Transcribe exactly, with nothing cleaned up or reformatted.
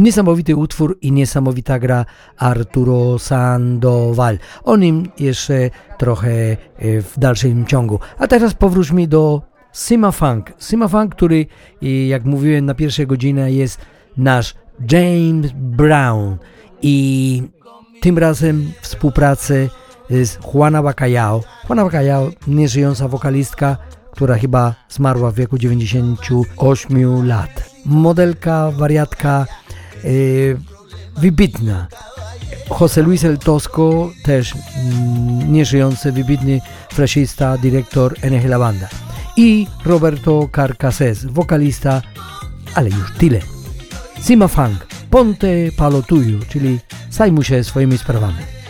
Niesamowity utwór i niesamowita gra Arturo Sandoval. O nim jeszcze trochę w dalszym ciągu. A teraz powróćmy do Sima Funk. Sima Funk, który, jak mówiłem na pierwszej godzinie, jest nasz James Brown. I tym razem współpracę z Juana Bacallao. Juana Bacallao, nieżyjąca wokalistka, która chyba zmarła w wieku dziewięćdziesięciu ośmiu lat. Modelka, wariatka, yy, wybitna. José Luis El Tosco, też mm, nieżyjący, wybitny flaszysta, dyrektor N G La Banda. I Roberto Carcassés, wokalista, ale już tyle. Sima Funk, ponte palo tuyo, czyli zajmuj się swoimi sprawami.